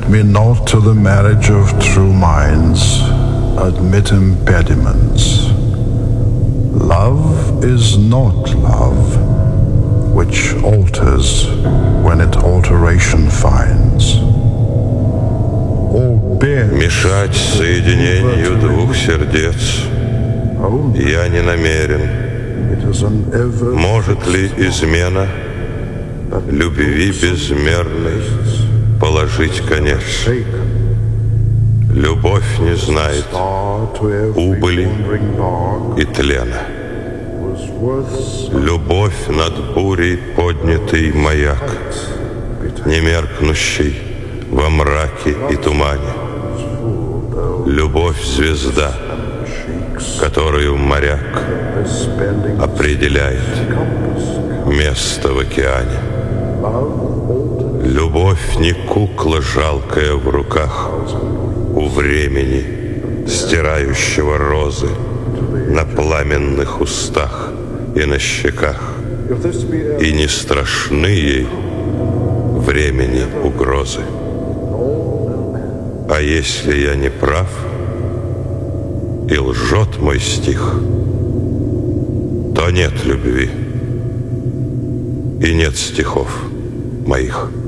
Let me not to the marriage of true minds admit impediments. Love is not love, which alters when it alteration finds. Мешать соединению двух сердец я не намерен. Может ли измена любви безмерной положить конец? Любовь не знает убыли и тлена. Любовь над бурей поднятый маяк, не меркнущий во мраке и тумане. Любовь — звезда, которую моряк определяет место в океане. Любовь не кукла жалкая в руках у времени, стирающего розы на пламенных устах и на щеках, и не страшны ей времени угрозы. А если я не прав, и лжет мой стих, то нет любви, и нет стихов моих.